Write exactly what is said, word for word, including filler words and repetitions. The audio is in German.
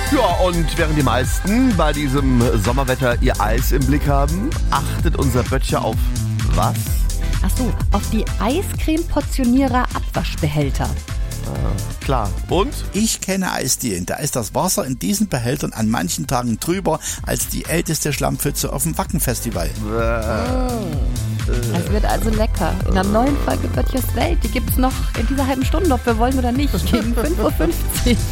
Ja, und während die meisten bei diesem Sommerwetter ihr Eis im Blick haben, achtet unser Böttcher auf was? Ach so, auf die Eiscreme-Portionierer Abwaschbehälter. Ah, klar. Und? Ich kenne Eisdielen. Da ist das Wasser in diesen Behältern an manchen Tagen trüber als die älteste Schlammpfütze auf dem Wacken-Festival. Es wird also lecker. In einer neuen Folge Böttchers Welt. Die gibt's noch in dieser halben Stunde, ob wir wollen oder nicht. Gegen fünf Uhr fünfzig.